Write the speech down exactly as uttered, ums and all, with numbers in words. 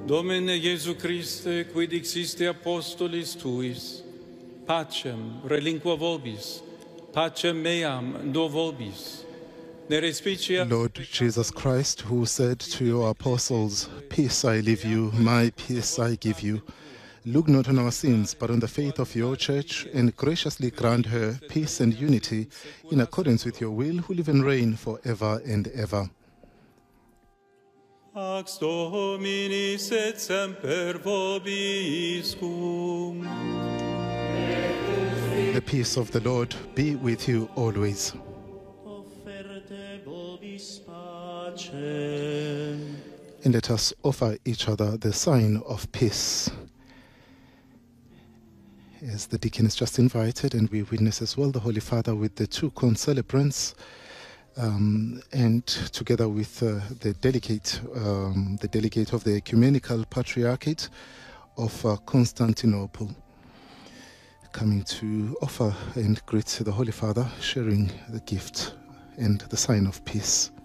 Domine Iesu Christe, quid existe apostolis tuis, pacem relinquo vobis, pacem meam do vobis. Ne respicia... Lord Jesus Christ, who said to your apostles, "Peace I leave you, my peace I give you," look not on our sins, but on the faith of your church, and graciously grant her peace and unity in accordance with your will, who live and reign forever and ever. Pax Domini et semper vobiscum. The peace of the Lord be with you always. And let us offer each other the sign of peace. As the deacon is just invited, and we witness as well the Holy Father with the two concelebrants, um, and together with uh, the delegate, um, the delegate of the Ecumenical Patriarchate of uh, Constantinople, coming to offer and greet the Holy Father, sharing the gift and the sign of peace.